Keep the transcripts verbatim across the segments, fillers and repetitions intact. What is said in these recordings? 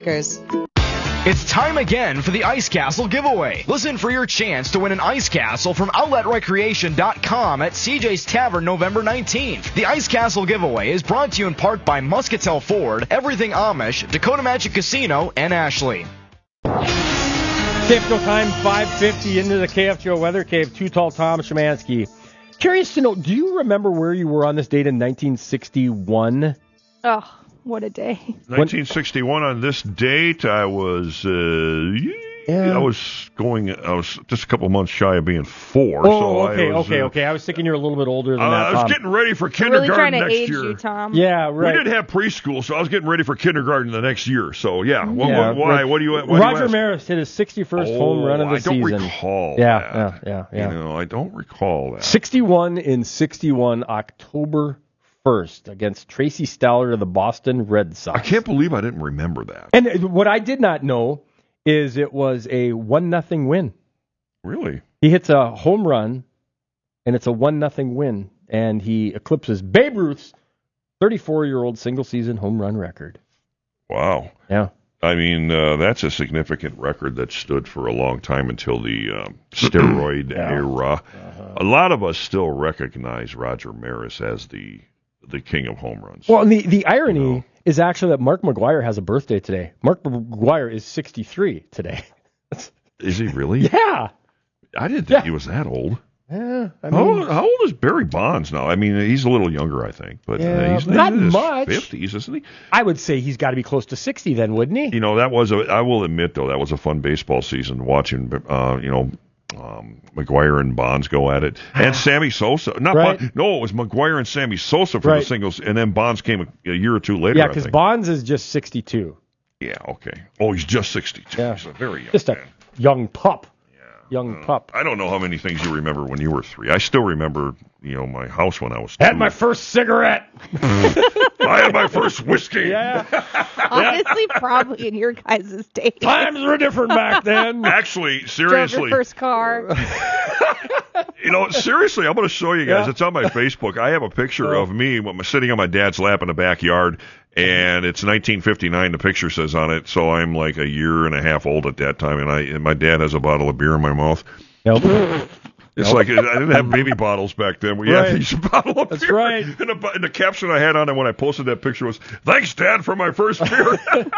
It's time again for the Ice Castle giveaway. Listen for your chance to win an Ice Castle from outlet recreation dot com at C J's Tavern November nineteenth. The Ice Castle giveaway is brought to you in part by Muscatel Ford, Everything Amish, Dakota Magic Casino, and Ashley. K F G O time, five fifty into the K F G O Weather Cave. Too Tall Tom Szymanski. Curious to know, do you remember where you were on this date in nineteen sixty-one? Oh, what a day. nineteen sixty-one on this date, I was, uh, yeah. I was going, I was just a couple months shy of being four. Oh, so okay, I was, okay, uh, okay. I was thinking you're a little bit older than uh, that, I was Tom. getting ready for Really kindergarten trying to next age year. you, Tom. Yeah, right. We did have preschool, so I was getting ready for kindergarten the next year. So, yeah. What, yeah what, why? right. What do you why Roger do you ask? Maris hit his sixty-first oh, home run of the I don't season. recall yeah, that. Yeah, yeah, yeah. You know, I don't recall that. sixty-one in sixty-one, October first, against Tracy Steller of the Boston Red Sox. I can't believe I didn't remember that. And what I did not know is it was a one nothing win. Really? He hits a home run, and it's a one nothing win, and he eclipses Babe Ruth's thirty-four-year-old single-season home run record. Wow. Yeah. I mean, uh, that's a significant record that stood for a long time until the um, steroid yeah. era. Uh-huh. A lot of us still recognize Roger Maris as the the king of home runs. Well, and the, the irony you know? is actually that Mark McGwire has a birthday today. Mark McGwire is sixty-three today. Is he really? Yeah. I didn't think Yeah. he was that old. Yeah. I how, mean, old how old is Barry Bonds now? I mean, he's a little younger, I think. But Yeah, uh, he's not in his much. fifties, isn't he? I would say he's got to be close to sixty then, wouldn't he? You know, that was a, I will admit, though, that was a fun baseball season watching, uh, you know, um, McGwire and Bonds go at it. And Sammy Sosa. Not Right. Bond, No, it was McGwire and Sammy Sosa for Right. the singles, and then Bonds came a, a year or two later, Yeah, I because think. Bonds is just sixty-two. Yeah, okay. Oh, he's just sixty-two. Yeah. He's a very young Just a man. young pup. Yeah. Young Uh, pup. I don't know how many things you remember when you were three. I still remember, you know, my house when I was two. Had my first cigarette. I had my first whiskey. Yeah. Honestly, probably in your guys' days. Times were different back then. Actually, Drove seriously. your first car. You know, seriously, I'm going to show you guys. Yeah. It's on my Facebook. I have a picture Oh. of me when I'm sitting on my dad's lap in the backyard, and it's nineteen fifty-nine. The picture says on it, so I'm like a year and a half old at that time, and I and my dad has a bottle of beer in my mouth. Nope. It's Nope. like I didn't have baby bottles back then. We Right. had these bottle of That's beer. right. And the, and the caption I had on it when I posted that picture was, "Thanks, Dad, for my first beer."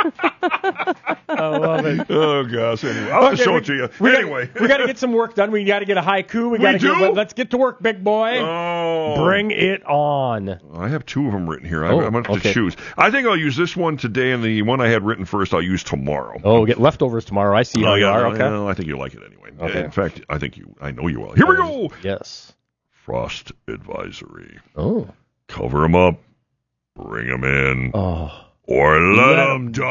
I love it. Oh gosh. Anyway, I'll have to Okay, show we- it to you. We anyway, gotta, we got to get some work done. We got to get a haiku. We got to do? get. Let's get to work, big boy. Oh. Bring it on. I have two of them written here. Oh, I'm going to have okay. to choose. I think I'll use this one today, and the one I had written first I'll use tomorrow. Oh, get leftovers tomorrow. I see how Oh, you yeah, are. Okay. well, I think you'll like it anyway. Okay. In fact, I think you. I know you will. Here we go. Yes. Frost advisory. Oh. Cover them up. Bring them in. Oh. Or let, Let 'em 'em die,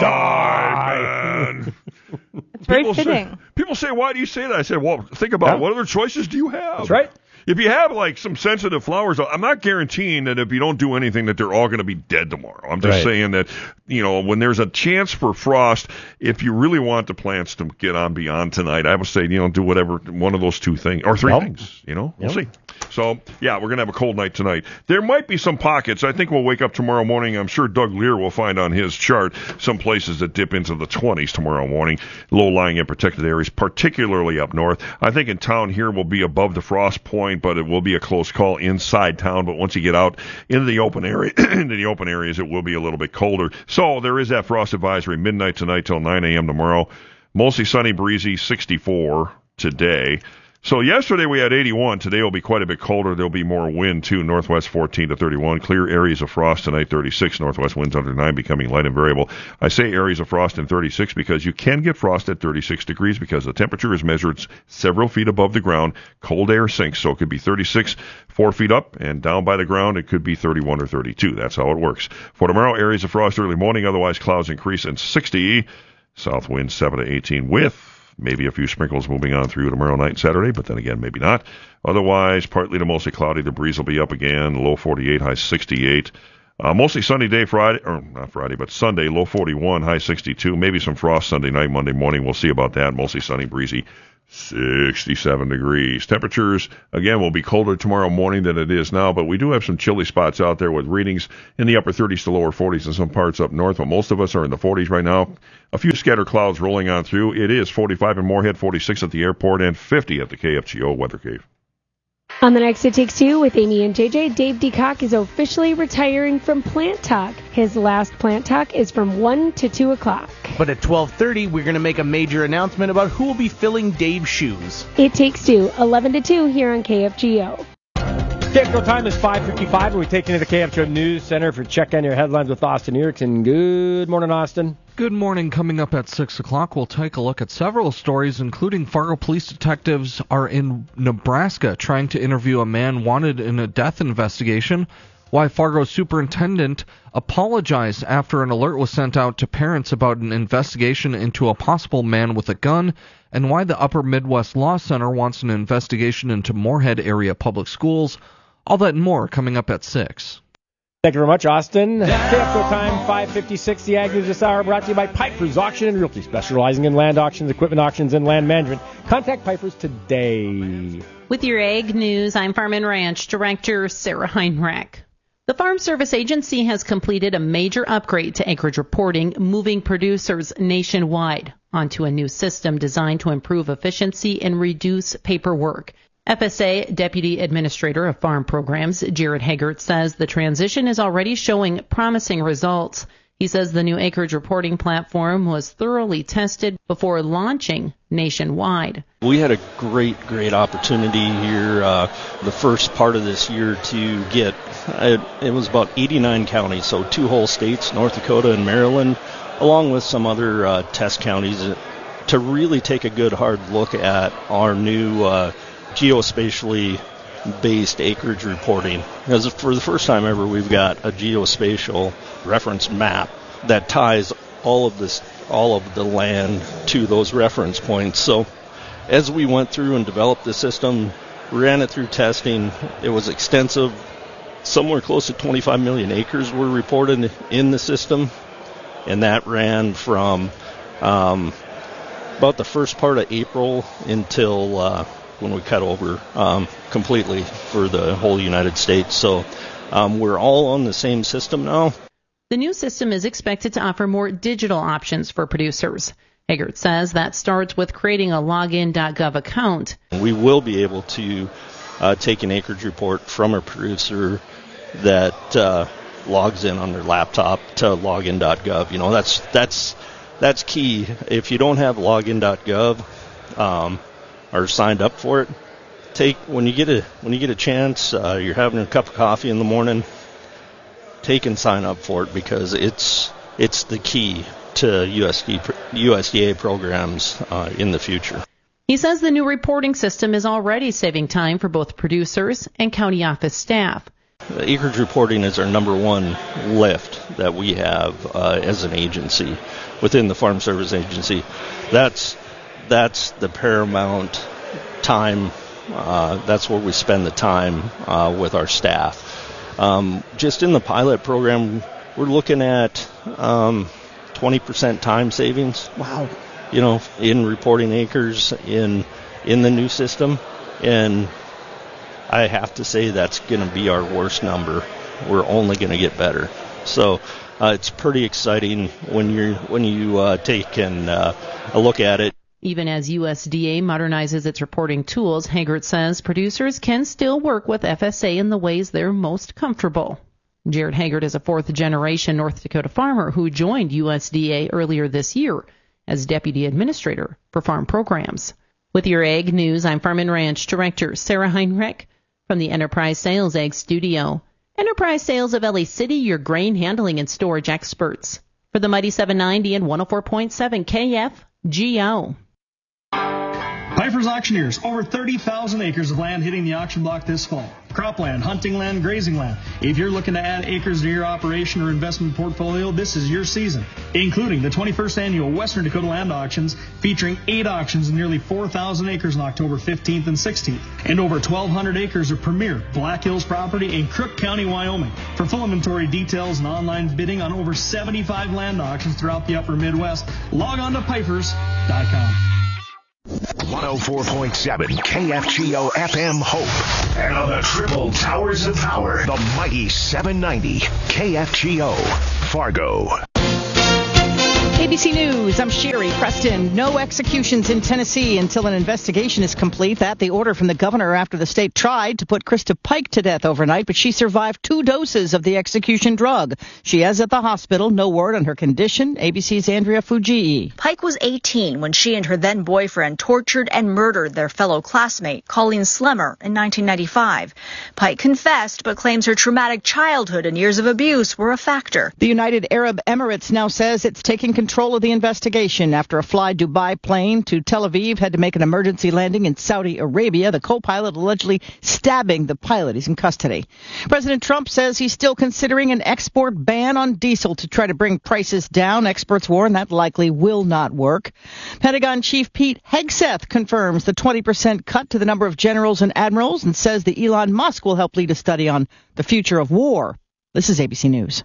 die. man. It's very People say, fitting. people say, why do you say that? I said, well, think about Yeah. it. What other choices do you have? That's right. If you have, like, some sensitive flowers, I'm not guaranteeing that if you don't do anything that they're all going to be dead tomorrow. I'm just Right. saying that, you know, when there's a chance for frost, if you really want the plants to get on beyond tonight, I would say, you know, do whatever, one of those two things, or three Yep. things, you know? We'll Yep. see. So, yeah, we're going to have a cold night tonight. There might be some pockets. I think we'll wake up tomorrow morning. I'm sure Doug Lear will find on his chart some places that dip into the twenties tomorrow morning, low-lying and protected areas, particularly up north. I think in town here will be above the frost point, but it will be a close call inside town. But once you get out into the open area, into the open areas, it will be a little bit colder. So there is that frost advisory midnight tonight till nine a.m. tomorrow. Mostly sunny, breezy, sixty-four today. So yesterday we had eighty-one. Today will be quite a bit colder. There'll be more wind, too. Northwest fourteen to thirty-one. Clear areas of frost tonight, thirty-six. Northwest winds under nine, becoming light and variable. I say areas of frost in thirty-six because you can get frost at thirty-six degrees because the temperature is measured several feet above the ground. Cold air sinks, so it could be thirty-six, four feet up, and down by the ground it could be thirty-one or thirty-two. That's how it works. For tomorrow, areas of frost early morning, otherwise clouds increase, and sixty. South wind seven to eighteen with maybe a few sprinkles moving on through tomorrow night and Saturday, but then again, maybe not. Otherwise, partly to mostly cloudy. The breeze will be up again. Low forty-eight, high sixty-eight. Uh, mostly sunny day Friday, or not Friday, but Sunday. Low forty-one, high sixty-two. Maybe some frost Sunday night, Monday morning. We'll see about that. Mostly sunny, breezy, sixty-seven degrees. Temperatures, again, will be colder tomorrow morning than it is now, but we do have some chilly spots out there with readings in the upper thirties to lower forties in some parts up north, but most of us are in the forties right now. A few scattered clouds rolling on through. It is forty-five in Moorhead, forty-six at the airport, and fifty at the K F G O Weather Cave. On the next It Takes Two with Amy and J J, Dave DeCock is officially retiring from Plant Talk. His last Plant Talk is from one to two o'clock. But at twelve thirty, we're going to make a major announcement about who will be filling Dave's shoes. It Takes Two, eleven to two here on K F G O. K F G O time is five fifty-five, and we take you to the K F G O News Center for Check on Your Headlines with Austin Erickson. Good morning, Austin. Good morning. Coming up at six o'clock, we'll take a look at several stories, including Fargo police detectives are in Nebraska trying to interview a man wanted in a death investigation, why Fargo superintendent apologized after an alert was sent out to parents about an investigation into a possible man with a gun, and why the Upper Midwest Law Center wants an investigation into Moorhead area public schools. All that and more coming up at six. Thank you very much, Austin. K F G O time, five fifty-six. The Ag News this hour brought to you by Piper's Auction and Realty, specializing in land auctions, equipment auctions, and land management. Contact Piper's today. With your Ag News, I'm Farm and Ranch Director Sarah Heinrich. The Farm Service Agency has completed a major upgrade to acreage reporting, moving producers nationwide onto a new system designed to improve efficiency and reduce paperwork. F S A Deputy Administrator of Farm Programs Jared Haggart says the transition is already showing promising results. He says the new acreage reporting platform was thoroughly tested before launching nationwide. We had a great, great opportunity here uh, the first part of this year to get, it, it was about eighty-nine counties, so two whole states, North Dakota and Maryland, along with some other uh, test counties, to really take a good hard look at our new uh, geospatially based acreage reporting. Because for the first time ever, we've got a geospatial reference map that ties all of this, all of the land to those reference points. So as we went through and developed the system, ran it through testing, it was extensive. Somewhere close to twenty-five million acres were reported in the system, and that ran from um, about the first part of April until uh, when we cut over um, completely for the whole United States. So um, we're all on the same system now. The new system is expected to offer more digital options for producers. Haggart says that starts with creating a login dot gov account. We will be able to uh, take an acreage report from a producer that uh, logs in on their laptop to login dot gov. You know, that's that's that's key. If you don't have login dot gov um, or signed up for it, take when you get a when you get a chance, uh, you're having a cup of coffee in the morning, take and sign up for it, because it's it's the key to U S D, U S D A programs uh, in the future. He says the new reporting system is already saving time for both producers and county office staff. Acreage reporting is our number one lift that we have uh, as an agency within the Farm Service Agency. That's that's the paramount time. Uh, that's where we spend the time uh, with our staff. Um, just in the pilot program, we're looking at um, twenty percent time savings. Wow. You know, in reporting acres in in the new system, and I have to say that's going to be our worst number. We're only going to get better. So uh, it's pretty exciting when you when you uh, take and uh, a look at it. Even as U S D A modernizes its reporting tools, Haggart says producers can still work with F S A in the ways they're most comfortable. Jared Haggart is a fourth-generation North Dakota farmer who joined U S D A earlier this year as Deputy Administrator for Farm Programs. With your Ag News, I'm Farm and Ranch Director Sarah Heinrich from the Enterprise Sales Ag Studio. Enterprise Sales of L A City, your grain handling and storage experts. For the Mighty seven ninety and one oh four point seven K F G O. Piper's Auctioneers, over thirty thousand acres of land hitting the auction block this fall. Cropland, hunting land, grazing land. If you're looking to add acres to your operation or investment portfolio, this is your season. Including the twenty-first Annual Western Dakota Land Auctions, featuring eight auctions and nearly four thousand acres on October fifteenth and sixteenth. And over twelve hundred acres of premier Black Hills property in Crook County, Wyoming. For full inventory details and online bidding on over seventy-five land auctions throughout the upper Midwest, log on to pipers dot com. one oh four point seven K F G O F M Hope. And on the triple towers of power, the mighty seven ninety K F G O Fargo. A B C News, I'm Sherry Preston. No executions in Tennessee until an investigation is complete. That the order from the governor after the state tried to put Krista Pike to death overnight, but she survived two doses of the execution drug. She is at the hospital. No word on her condition. A B C's Andrea Fujii. Pike was eighteen when she and her then boyfriend tortured and murdered their fellow classmate, Colleen Slemmer, in nineteen ninety-five. Pike confessed, but claims her traumatic childhood and years of abuse were a factor. The United Arab Emirates now says it's taking control of the investigation after a Fly Dubai plane to Tel Aviv had to make an emergency landing in Saudi Arabia. The co-pilot allegedly stabbing the pilot. He's in custody. President Trump says he's still considering an export ban on diesel to try to bring prices down. Experts warn that likely will not work. Pentagon Chief Pete Hegseth confirms the twenty percent cut to the number of generals and admirals and says that Elon Musk will help lead a study on the future of war. This is A B C News.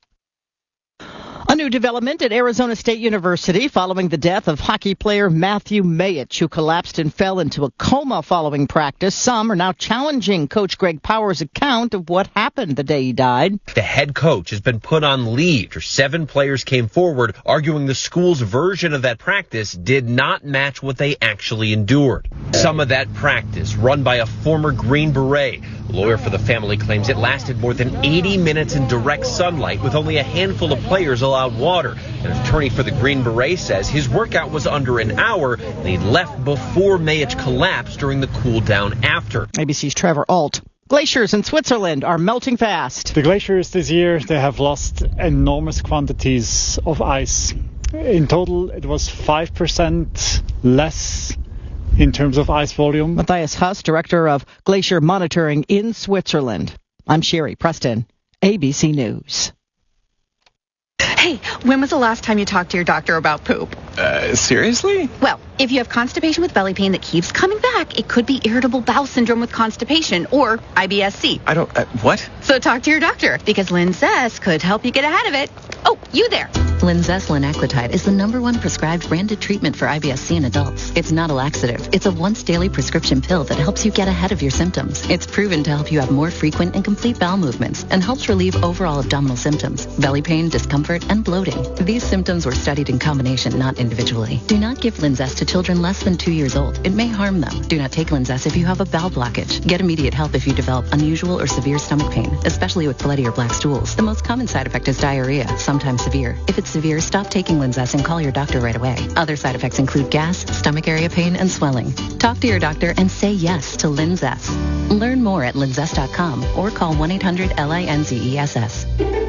A new development at Arizona State University following the death of hockey player Matthew Mayich, who collapsed and fell into a coma following practice. Some are now challenging Coach Greg Powers' account of what happened the day he died. The head coach has been put on leave after seven players came forward arguing the school's version of that practice did not match what they actually endured. Some of that practice, run by a former Green Beret. A lawyer for the family claims it lasted more than eighty minutes in direct sunlight with only a handful of players allowed water. An attorney for the Green Beret says his workout was under an hour and he left before Mayich collapsed during the cool down after. A B C's Trevor Alt. Glaciers in Switzerland are melting fast. The glaciers this year, they have lost enormous quantities of ice. In total, it was five percent less in terms of ice volume. Matthias Huss, director of glacier monitoring in Switzerland. I'm Sherry Preston, A B C News. Hey, when was the last time you talked to your doctor about poop? Uh, seriously? Well, if you have constipation with belly pain that keeps coming back, it could be irritable bowel syndrome with constipation or I B S C. I don't, uh, what? So talk to your doctor, because Linzess could help you get ahead of it. Oh, you there. Linzess linaclotide is the number one prescribed branded treatment for I B S C in adults. It's not a laxative. It's a once-daily prescription pill that helps you get ahead of your symptoms. It's proven to help you have more frequent and complete bowel movements and helps relieve overall abdominal symptoms, belly pain, discomfort, and bloating. These symptoms were studied in combination, not individually. Do not give Linzess to children less than two years old. It may harm them. Do not take Linzess if you have a bowel blockage. Get immediate help if you develop unusual or severe stomach pain, especially with bloody or black stools. The most common side effect is diarrhea, sometimes severe. If it's severe, stop taking Linzess and call your doctor right away. Other side effects include gas, stomach area pain, and swelling. Talk to your doctor and say yes to Linzess. Learn more at linzess dot com or call one eight hundred L I N Z E S S.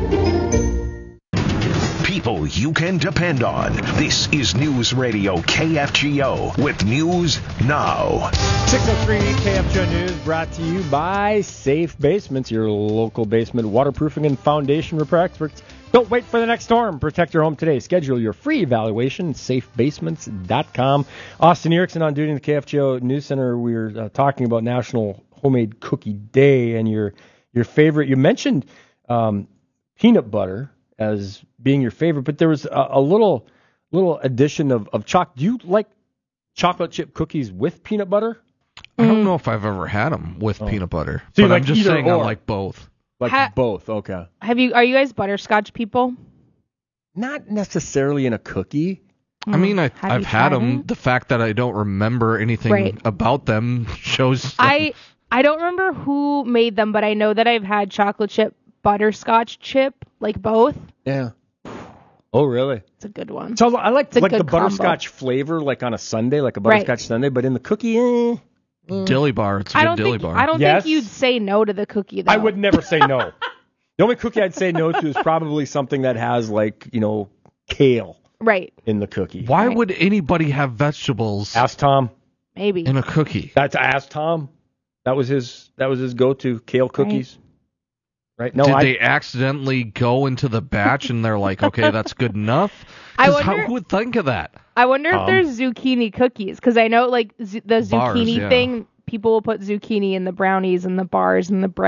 People you can depend on. This is News Radio K F G O with News Now. six oh three K F G O News brought to you by Safe Basements, your local basement waterproofing and foundation repair experts. Don't wait for the next storm. Protect your home today. Schedule your free evaluation at safe basements dot com. Austin Erickson on duty in the K F G O News Center. We were uh, talking about National Homemade Cookie Day and your your favorite. You mentioned um, peanut butter as being your favorite, but there was a, a little little addition of, of chocolate. Do you like chocolate chip cookies with peanut butter? I don't know if I've ever had them with Oh. peanut butter, So you but like I'm just either saying I or? like both. Like Ha- both, okay. Have you? Are you guys butterscotch people? Not necessarily in a cookie. I mean, I, Have I've you had tried them. it? The fact that I don't remember anything Right. about them shows. I I don't remember who made them, but I know that I've had chocolate chip, butterscotch chip, like both. Yeah. Oh, really? It's a good one. So I like It's a like the good combo. butterscotch flavor, like on a sundae, like a Right. butterscotch sundae, but in the cookie, eh. Dilly bar. It's a I good don't dilly think bar. I don't Yes. think you'd say no to the cookie though. I would never say no. The only cookie I'd say no to is probably something that has like, you know, kale Right. in the cookie. Why would anybody have vegetables Ask Tom. Maybe. in a cookie? That's Ask Tom. That was his. That was his go-to kale cookies. Right? No, Did I, they accidentally go into the batch and they're like, okay, that's good enough? I 'Cause wonder- Who would think of that? I wonder if Um, there's zucchini cookies, because I know like z- the Bars, zucchini yeah. thing, people will put zucchini in the brownies and the bars and the bread.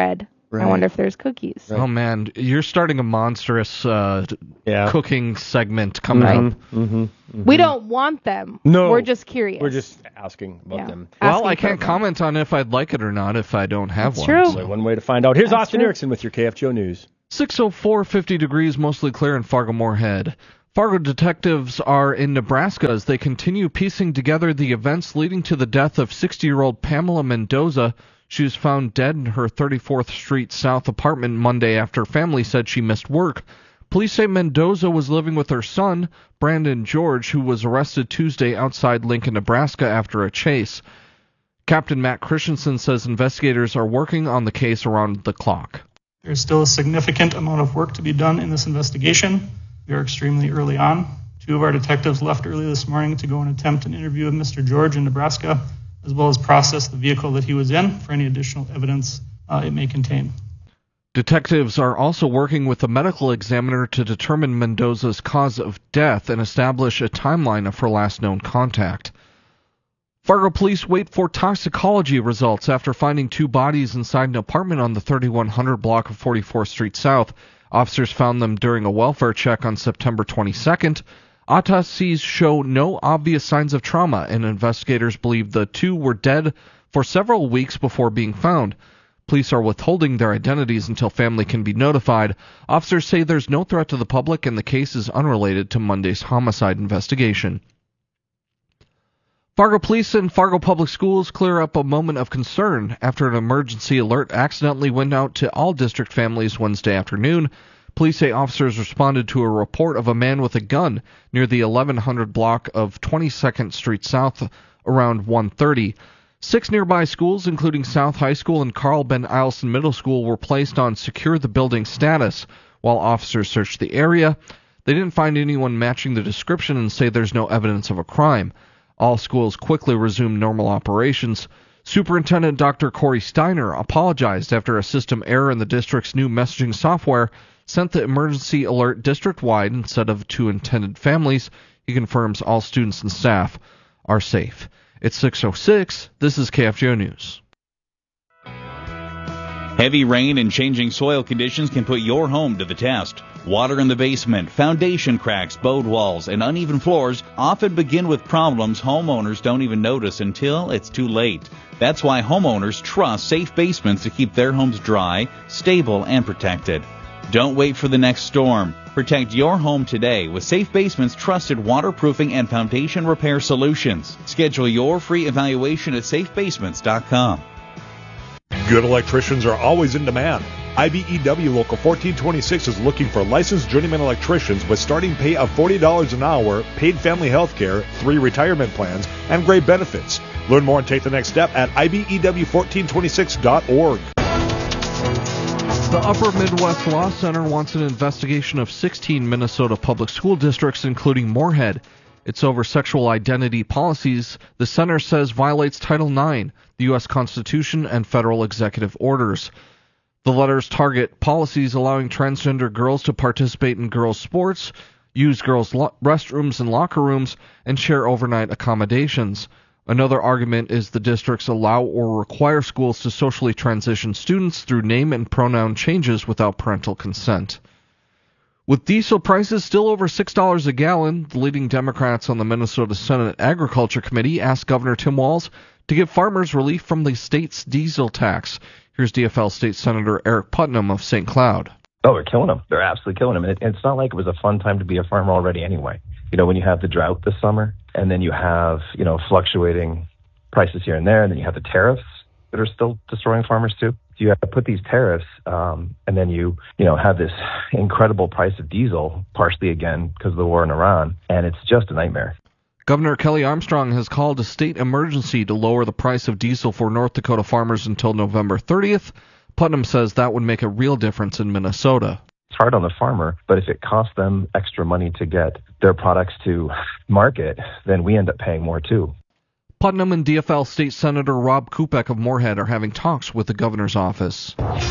I wonder if there's cookies. Oh man, you're starting a monstrous uh, yeah. cooking segment coming Right. up. Mm-hmm. Mm-hmm. We don't want them. No. We're just curious. We're just asking about Yeah. them. Well, Asking I for can't them. comment on if I'd like it or not if I don't have That's one. true. Only one way to find out. Here's That's Austin true. Erickson with your K F G O News. six oh four, fifty degrees, mostly clear in Fargo-Moorhead. Fargo detectives are in Nebraska as they continue piecing together the events leading to the death of sixty-year-old Pamela Mendoza. She was found dead in her thirty-fourth Street South apartment Monday after family said she missed work. Police say Mendoza was living with her son, Brandon George, who was arrested Tuesday outside Lincoln, Nebraska after a chase. Captain Matt Christensen says investigators are working on the case around the clock. There's still a significant amount of work to be done in this investigation. We are extremely early on. Two of our detectives left early this morning to go and attempt an interview with Mister George in Nebraska, as well as process the vehicle that he was in for any additional evidence uh, it may contain. Detectives are also working with the medical examiner to determine Mendoza's cause of death and establish a timeline of her last known contact. Fargo police wait for toxicology results after finding two bodies inside an apartment on the thirty-one hundred block of forty-fourth Street South. Officers found them during a welfare check on September twenty-second. Autopsies show no obvious signs of trauma, and investigators believe the two were dead for several weeks before being found. Police are withholding their identities until family can be notified. Officers say there's no threat to the public and the case is unrelated to Monday's homicide investigation. Fargo Police and Fargo Public Schools clear up a moment of concern after an emergency alert accidentally went out to all district families Wednesday afternoon. Police say officers responded to a report of a man with a gun near the eleven hundred block of twenty-second Street South around one thirty. Six nearby schools, including South High School and Carl Ben Eielson Middle School, were placed on secure the building status while officers searched the area. They didn't find anyone matching the description and say there's no evidence of a crime. All schools quickly resumed normal operations. Superintendent Doctor Corey Steiner apologized after a system error in the district's new messaging software sent the emergency alert district-wide instead of to intended families. He confirms all students and staff are safe. It's six oh six. This is K F G O News. Heavy rain and changing soil conditions can put your home to the test. Water in the basement, foundation cracks, bowed walls, and uneven floors often begin with problems homeowners don't even notice until it's too late. That's why homeowners trust Safe Basements to keep their homes dry, stable, and protected. Don't wait for the next storm. Protect your home today with Safe Basements' trusted waterproofing and foundation repair solutions. Schedule your free evaluation at safe basements dot com. Good electricians are always in demand. I B E W Local fourteen twenty-six is looking for licensed journeyman electricians with starting pay of forty dollars an hour, paid family health care, three retirement plans, and great benefits. Learn more and take the next step at I B E W fourteen twenty-six dot org. The Upper Midwest Law Center wants an investigation of sixteen Minnesota public school districts, including Moorhead. It's over sexual identity policies the center says violates Title nine, the U S Constitution, and federal executive orders. The letters target policies allowing transgender girls to participate in girls' sports, use girls' lo- restrooms and locker rooms, and share overnight accommodations. Another argument is the districts allow or require schools to socially transition students through name and pronoun changes without parental consent. With diesel prices still over six dollars a gallon, the leading Democrats on the Minnesota Senate Agriculture Committee asked Governor Tim Walz to give farmers relief from the state's diesel tax. Here's D F L State Senator Eric Putnam of Saint Cloud. Oh, they're killing them. They're absolutely killing them. And it, it's not like it was a fun time to be a farmer already anyway. You know, when you have the drought this summer, and then you have, you know, fluctuating prices here and there, and then you have the tariffs that are still destroying farmers too. You have to put these tariffs, um, and then you, you know, have this incredible price of diesel, partially again because of the war in Iran, and it's just a nightmare. Governor Kelly Armstrong has called a state emergency to lower the price of diesel for North Dakota farmers until November thirtieth. Putnam says that would make a real difference in Minnesota. It's hard on the farmer, but if it costs them extra money to get their products to market, then we end up paying more too. Putnam and D F L State Senator Rob Kupek of Moorhead are having talks with the governor's office.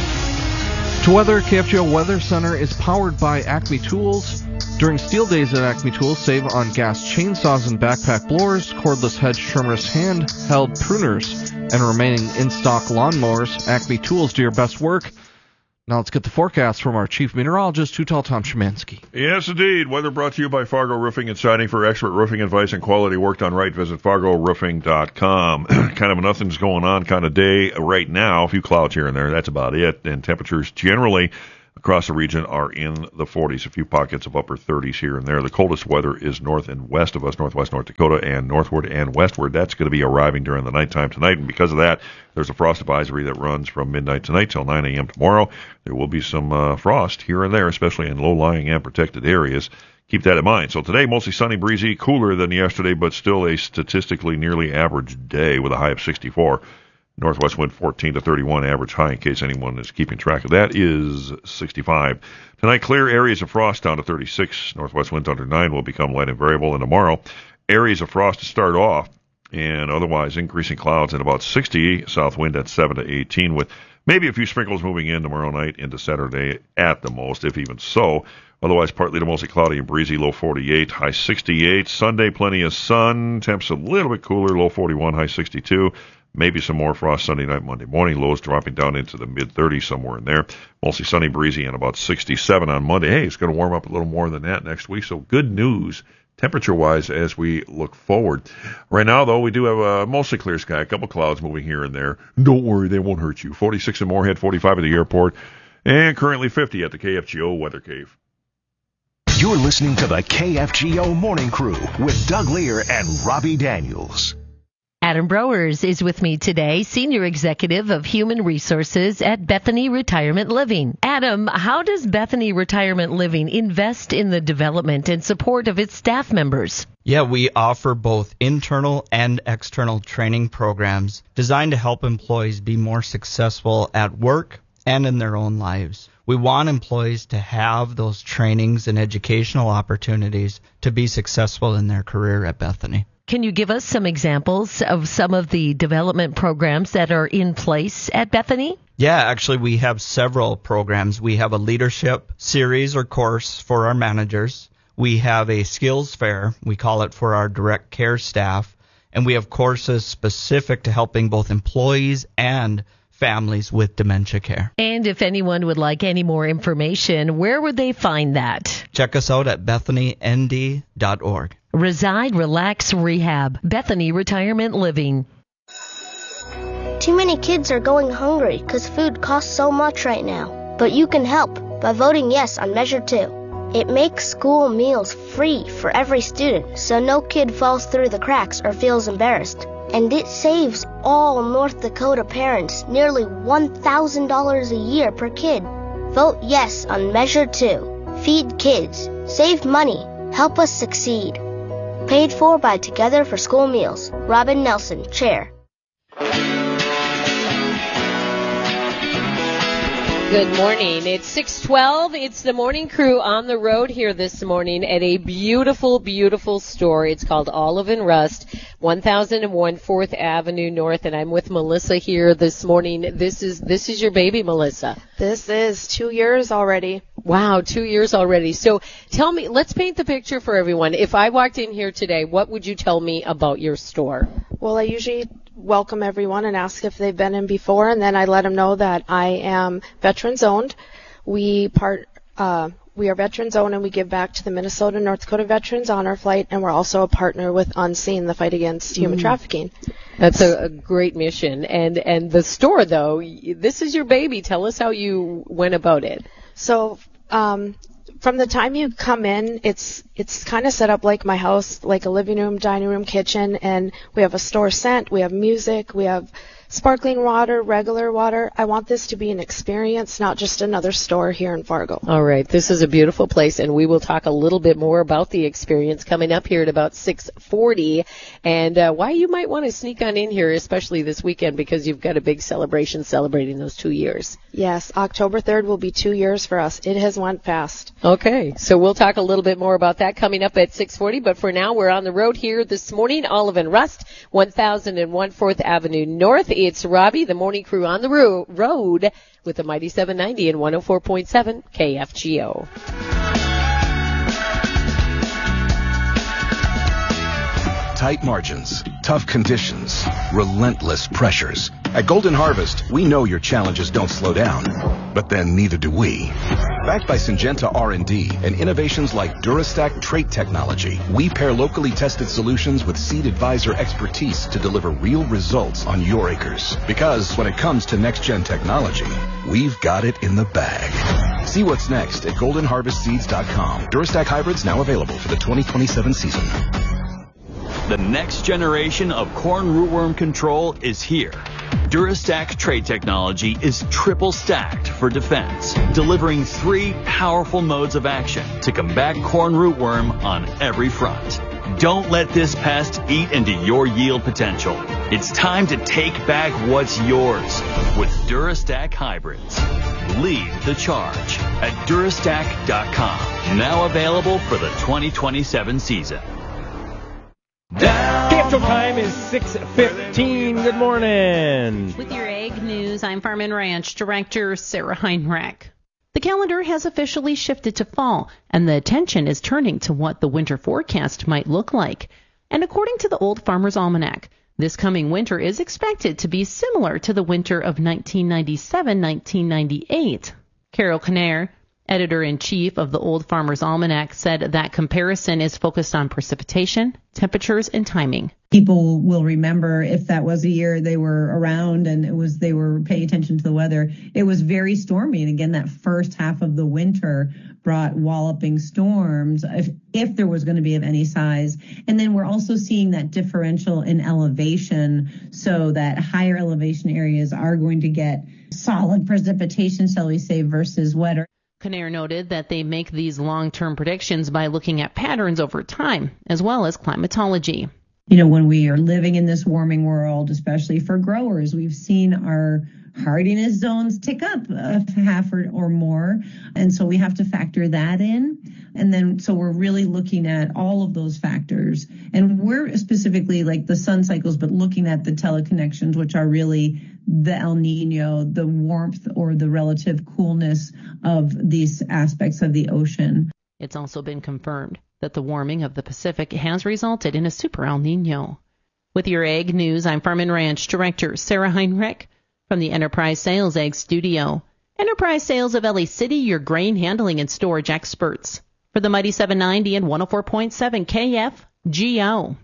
To weather, K F G O Weather Center is powered by Acme Tools. During steel days at Acme Tools, save on gas chainsaws and backpack blowers, cordless hedge trimmers, handheld pruners, and remaining in-stock lawnmowers. Acme Tools do your best work. Now let's get the forecast from our chief meteorologist, Too Tall Tom Szymanski. Yes, indeed. Weather brought to you by Fargo Roofing and Siding. For expert roofing advice and quality work done right, visit fargo roofing dot com. Kind of a nothing's going on kind of day right now. A few clouds here and there. That's about it. And temperatures generally across the region are in the forties. A few pockets of upper thirties here and there. The coldest weather is north and west of us, northwest North Dakota, and northward and westward. That's going to be arriving during the nighttime tonight. And because of that, there's a frost advisory that runs from midnight tonight till nine a.m. tomorrow. There will be some uh, frost here and there, especially in low-lying and protected areas. Keep that in mind. So today, mostly sunny, breezy, cooler than yesterday, but still a statistically nearly average day with a high of sixty-four. Northwest wind fourteen to thirty-one, average high, in case anyone is keeping track of that, is sixty-five. Tonight, clear areas of frost down to thirty-six. Northwest winds under nine will become light and variable. And tomorrow, areas of frost to start off, and otherwise increasing clouds and about sixty. South wind at seven to eighteen, with maybe a few sprinkles moving in tomorrow night into Saturday at the most, if even so. Otherwise, partly to mostly cloudy and breezy, low forty-eight, high sixty-eight. Sunday, plenty of sun. Temps a little bit cooler, low forty-one, high sixty-two. Maybe some more frost Sunday night, Monday morning. Lows dropping down into the mid-thirties somewhere in there. Mostly sunny, breezy, and about sixty-seven on Monday. Hey, it's going to warm up a little more than that next week. So good news temperature-wise as we look forward. Right now, though, we do have a mostly clear sky. A couple clouds moving here and there. Don't worry, they won't hurt you. forty-six in Moorhead, forty-five at the airport, and currently fifty at the K F G O Weather Cave. You're listening to the K F G O Morning Crew with Doug Lear and Robbie Daniels. Adam Browers is with me today, Senior Executive of Human Resources at Bethany Retirement Living. Adam, how does Bethany Retirement Living invest in the development and support of its staff members? Yeah, we offer both internal and external training programs designed to help employees be more successful at work and in their own lives. We want employees to have those trainings and educational opportunities to be successful in their career at Bethany. Can you give us some examples of some of the development programs that are in place at Bethany? Yeah, actually, we have several programs. We have a leadership series or course for our managers. We have a skills fair, we call it, for our direct care staff. And we have courses specific to helping both employees and families with dementia care. And if anyone would like any more information, where would they find that? Check us out at bethany n d dot org. Reside, Relax, Rehab, Bethany Retirement Living. Too many kids are going hungry because food costs so much right now. But you can help by voting yes on Measure two. It makes school meals free for every student, so no kid falls through the cracks or feels embarrassed. And it saves all North Dakota parents nearly one thousand dollars a year per kid. Vote yes on Measure two. Feed kids. Save money. Help us succeed. Paid for by Together for School Meals. Robin Nelson, Chair. Good morning. It's six twelve. It's the Morning Crew on the road here this morning at a beautiful, beautiful store. It's called Olive and Rust, one thousand one fourth Avenue North, and I'm with Melissa here this morning. This is this is your baby, Melissa. This is two years already. Wow, two years already. So tell me, let's paint the picture for everyone. If I walked in here today, what would you tell me about your store? Well, I usually welcome everyone and ask if they've been in before, and then I let them know that I am veterans owned. We part uh, we are veterans owned, and we give back to the Minnesota North Dakota Veterans Honor Flight, and we're also a partner with Unseen, the fight against human mm. trafficking. That's a, a great mission. And and the store, though, this is your baby. Tell us how you went about it. So um, from the time you come in, it's it's kind of set up like my house, like a living room, dining room, kitchen, and we have a store scent, we have music, we have sparkling water, regular water. I want this to be an experience, not just another store here in Fargo. All right. This is a beautiful place, and we will talk a little bit more about the experience coming up here at about six forty, and uh, why you might want to sneak on in here, especially this weekend, because you've got a big celebration celebrating those two years. Yes, October third will be two years for us. It has went fast. Okay. So we'll talk a little bit more about that coming up at six forty, but for now, we're on the road here this morning, Olive and Rust, one thousand one fourth Avenue North. It's Robbie, the Morning Crew on the ro- road with the Mighty seven ninety and one oh four point seven K F G O. Tight margins, tough conditions, relentless pressures. At Golden Harvest, we know your challenges don't slow down. but then neither do we. Backed by Syngenta R and D and innovations like Durastack trait technology, we pair locally tested solutions with Seed Advisor expertise to deliver real results on your acres. Because when it comes to next-gen technology, we've got it in the bag. See what's next at golden harvest seeds dot com. Durastack hybrids now available for the twenty twenty-seven season. The next generation of corn rootworm control is here. Durastack trait technology is triple stacked for defense, delivering three powerful modes of action to combat corn rootworm on every front. Don't let this pest eat into your yield potential. It's time to take back what's yours with Durastack hybrids. Lead the charge at Durastack dot com. Now available for the twenty twenty-seven season. K F C O time is six fifteen. Good morning. With your egg news, I'm Farm and Ranch Director Sarah Heinrich. The calendar has officially shifted to fall, and the attention is turning to what the winter forecast might look like. And according to the Old Farmer's Almanac, this coming winter is expected to be similar to the winter of nineteen ninety-seven nineteen ninety-eight. Carol Kinnair, editor-in-chief of the Old Farmer's Almanac, said that comparison is focused on precipitation, temperatures, and timing. People will remember if that was a year they were around and it was they were paying attention to the weather. It was very stormy, and again, that first half of the winter brought walloping storms, if, if there was going to be of any size. And then we're also seeing that differential in elevation, so that higher elevation areas are going to get solid precipitation, shall we say, versus wetter. Kinnair noted that they make these long-term predictions by looking at patterns over time, as well as climatology. You know, when we are living in this warming world, especially for growers, we've seen our hardiness zones tick up a half or, or more. And so we have to factor that in. And then so we're really looking at all of those factors. And we're specifically like the sun cycles, but looking at the teleconnections, which are really the El Nino, the warmth or the relative coolness of these aspects of the ocean. It's also been confirmed that the warming of the Pacific has resulted in a super El Nino. With your egg news, I'm Farm and Ranch Director Sarah Heinrich from the Enterprise Sales Egg Studio. Enterprise Sales of L A City, your grain handling and storage experts. For the Mighty seven ninety and one oh four point seven K F G O.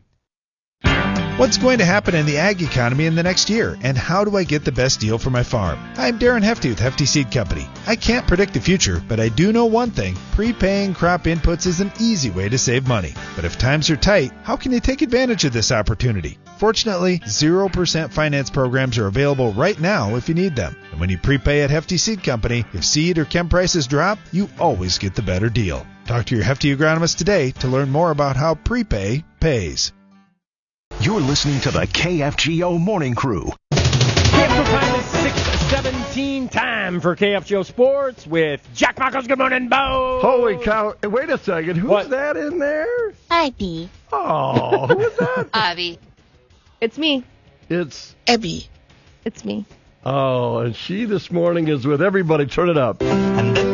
What's going to happen in the ag economy in the next year, and how do I get the best deal for my farm? I'm Darren Hefty with Hefty Seed Company. I can't predict the future, but I do know one thing. Prepaying crop inputs is an easy way to save money. But if times are tight, how can you take advantage of this opportunity? Fortunately, zero percent finance programs are available right now if you need them. And when you prepay at Hefty Seed Company, if seed or chem prices drop, you always get the better deal. Talk to your Hefty agronomist today to learn more about how prepay pays. You're listening to the K F G O Morning Crew. K F G O time is six seventeen. Time for K F G O Sports with Jack Michaels. Good morning, Bo. Holy cow. Wait a second. Who's what? that in there? Abby. Oh, who is that? Abby. It's me. It's Abby. It's me. Oh, and she this morning is with everybody. Turn it up.